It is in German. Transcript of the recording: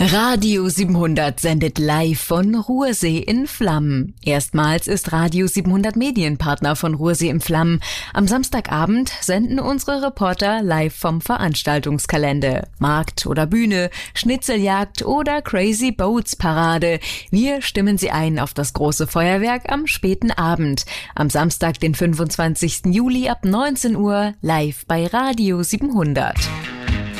Radio 700 sendet live von Ruhrsee in Flammen. Erstmals ist Radio 700 Medienpartner von Ruhrsee in Flammen. Am Samstagabend senden unsere Reporter live vom Veranstaltungskalender. Markt oder Bühne, Schnitzeljagd oder Crazy Boats Parade. Wir stimmen Sie ein auf das große Feuerwerk am späten Abend. Am Samstag, den 25. Juli ab 19 Uhr live bei Radio 700.